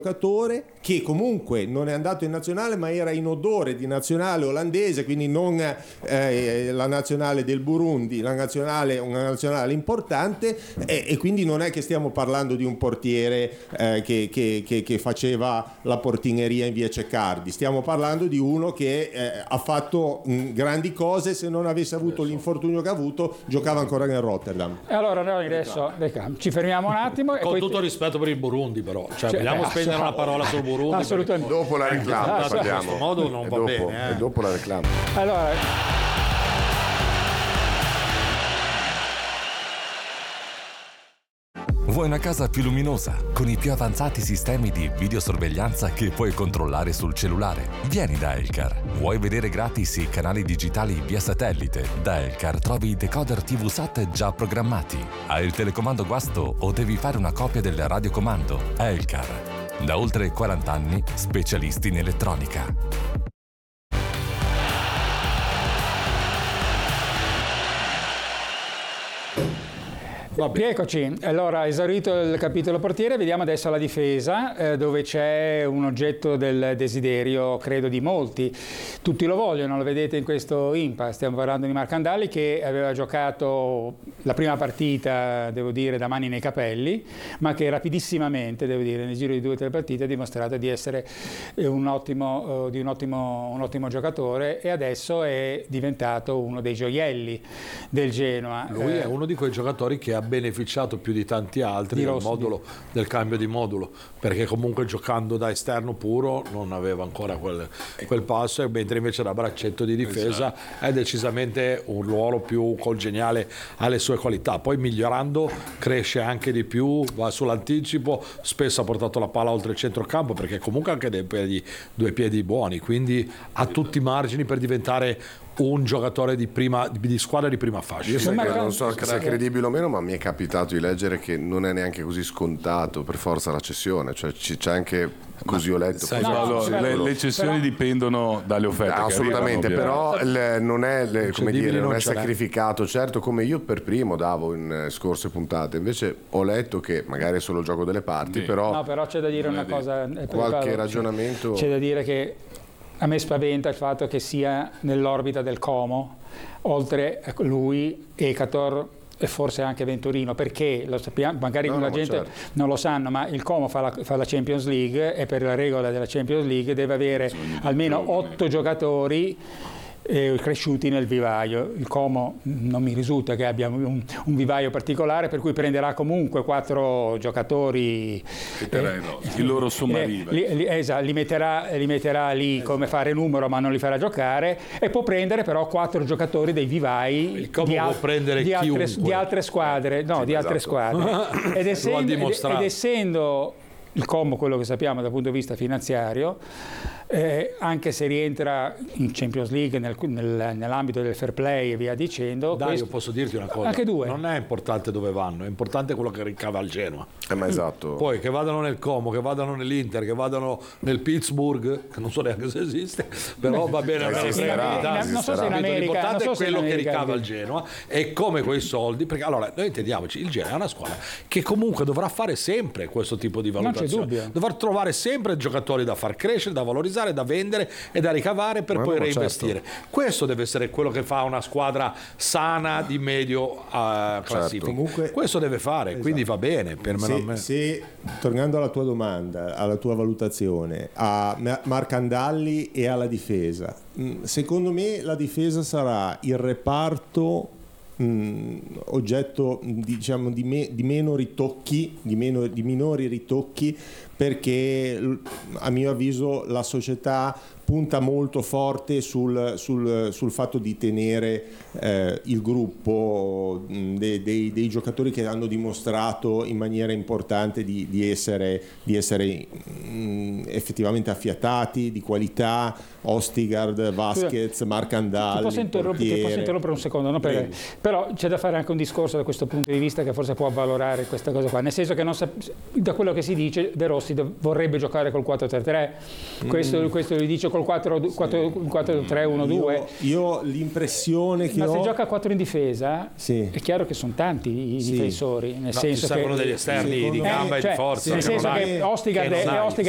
giocatore che comunque non è andato in nazionale ma era in odore di nazionale olandese, quindi non la nazionale del Burundi, una nazionale importante, e quindi non è che stiamo parlando di un portiere che faceva la portineria in via Ceccardi, stiamo parlando di uno che ha fatto grandi cose. Se non avesse avuto l'infortunio che ha avuto, giocava ancora nel Rotterdam. Allora noi adesso ci fermiamo un attimo con tutto rispetto per il Burundi, però vogliamo spendere una parola sul Burundi? Assolutamente. Dopo la reclama parliamo. In questo modo non va bene. E dopo la reclama. Allora, vuoi una casa più luminosa, con i più avanzati sistemi di videosorveglianza che puoi controllare sul cellulare? Vieni da Elcar. Vuoi vedere gratis i canali digitali via satellite? Da Elcar trovi i decoder TV SAT già programmati. Hai il telecomando guasto o devi fare una copia del radiocomando? Elcar. Da oltre 40 anni, specialisti in elettronica. Eccoci, allora esaurito il capitolo portiere, vediamo adesso la difesa, dove c'è un oggetto del desiderio, credo, di molti. Tutti lo vogliono, lo vedete in questo impasse. Stiamo parlando di Marcandali, che aveva giocato la prima partita, devo dire, da mani nei capelli, ma che rapidissimamente, devo dire, nel giro di 2 o 3 partite ha dimostrato di essere un ottimo giocatore, e adesso è diventato uno dei gioielli del Genoa. Lui è uno di quei giocatori che ha beneficiato più di tanti altri del cambio di modulo, perché comunque giocando da esterno puro non aveva ancora quel passo, mentre invece da braccetto di difesa è decisamente un ruolo più congeniale alle sue qualità. Poi migliorando cresce anche di più, va sull'anticipo, spesso ha portato la palla oltre il centrocampo, perché comunque ha anche due piedi buoni, quindi ha tutti i margini per diventare un giocatore di squadra di prima fascia. Io non so se è credibile o meno, ma mi è capitato di leggere che non è neanche così scontato per forza la cessione, cioè c'è anche così ho letto. Le cessioni dipendono dalle offerte. Assolutamente, che però non è sacrificato, certo, come io per primo davo in scorse puntate. Invece ho letto che magari è solo il gioco delle parti, però c'è da dire una cosa, qualche ragionamento. C'è da dire che a me spaventa il fatto che sia nell'orbita del Como, oltre a lui, Ekator e forse anche Venturino, perché lo sappiamo, magari la gente non lo sanno, ma il Como fa la Champions League, e per la regola della Champions League deve avere almeno 8 giocatori cresciuti nel vivaio. Il Como non mi risulta che abbia un vivaio particolare, per cui prenderà comunque 4 giocatori, il loro sommarriva, li metterà lì come fare numero, ma non li farà giocare, e può prendere però 4 giocatori dei vivai di altre squadre, ed essendo il Como quello che sappiamo dal punto di vista finanziario, anche se rientra in Champions League nell'ambito del fair play e via dicendo. Io posso dirti una cosa, anche due. Non è importante dove vanno, è importante quello che ricava il Genoa. Ma esatto. Poi che vadano nel Como, che vadano nell'Inter, che vadano nel Pittsburgh, che non so neanche se esiste, però va bene, non so se in America, l'importante è quello che ricava il Genoa, e come quei soldi, perché allora noi intendiamoci, il Genoa è una squadra che comunque dovrà fare sempre questo tipo di valutazione, dovrà trovare sempre giocatori da far crescere, da valorizzare, da vendere e da ricavare per poi reinvestire. Questo deve essere quello che fa una squadra sana di medio classifica. Comunque, questo deve fare, quindi va bene per me. Se tornando alla tua domanda, alla tua valutazione, a Marcandali e alla difesa, secondo me la difesa sarà il reparto oggetto, diciamo, di meno ritocchi, di minori ritocchi, perché a mio avviso la società punta molto forte sul fatto di tenere il gruppo dei giocatori che hanno dimostrato in maniera importante di essere effettivamente affiatati, di qualità. Ostigard, Vasquez, Marcandali. Ti posso interrompere un secondo, no? Però c'è da fare anche un discorso da questo punto di vista che forse può avvalorare questa cosa qua, nel senso che da quello che si dice De Rossi vorrebbe giocare col 4-3-3, questo lo dice col 4-3-1-2. Io l'impressione che se gioca a 4 in difesa, è chiaro che sono tanti i difensori, nel senso che servono degli esterni di gamba e di forza, nel senso che Ostigard